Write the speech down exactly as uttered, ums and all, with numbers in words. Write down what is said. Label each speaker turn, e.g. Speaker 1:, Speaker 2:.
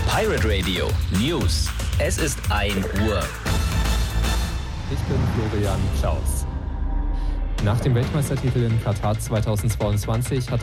Speaker 1: Pirate Radio News. Es ist ein Uhr.
Speaker 2: Ich bin Florian Klaus. Nach dem Weltmeistertitel in Katar zweitausendzweiundzwanzig hat